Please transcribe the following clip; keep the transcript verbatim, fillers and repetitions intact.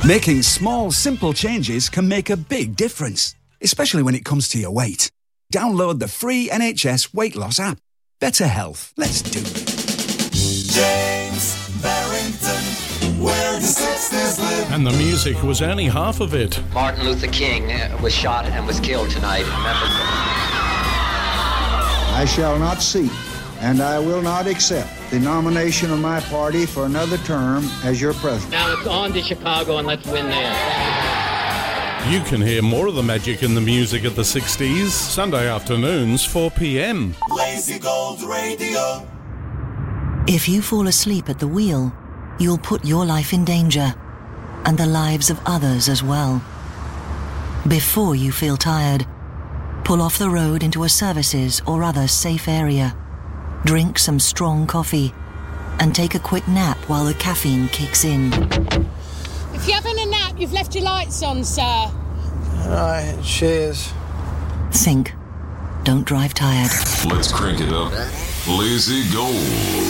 Making small, simple changes can make a big difference, especially when it comes to your weight. Download the free N H S weight loss app. Better health. Let's do it. James Barrington, where the sixties live. And the music was only half of it. Martin Luther King was shot and was killed tonight. Remember? I shall not seek, and I will not accept the nomination of my party for another term as your president. Now it's on to Chicago and let's win there. You can hear more of the magic in the music of the sixties, Sunday afternoons, four p.m. Lazy Gold Radio. If you fall asleep at the wheel, you'll put your life in danger, and the lives of others as well. Before you feel tired, pull off the road into a services or other safe area. Drink some strong coffee, and take a quick nap while the caffeine kicks in. If you're having a nap, you've left your lights on, sir. All right, cheers. Think. Don't drive tired. Let's crank it up. Lazy Gold.